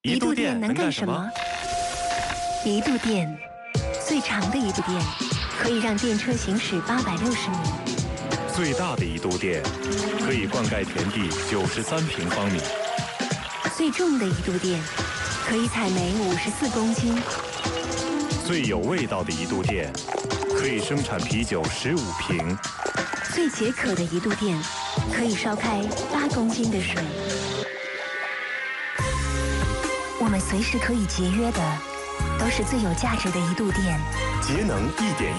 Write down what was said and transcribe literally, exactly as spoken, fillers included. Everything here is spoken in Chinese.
一度电能干什么？一度电，最长的一度电可以让电车行驶八百六十米， 最大的一度电可以灌溉田地九十三平方米， 最重的一度电可以采煤五十四公斤， 最有味道的一度电可以生产啤酒十五瓶， 最解渴的一度电可以烧开八公斤的水。我们随时可以节约的，都是最有价值的一度电。 节能一点一。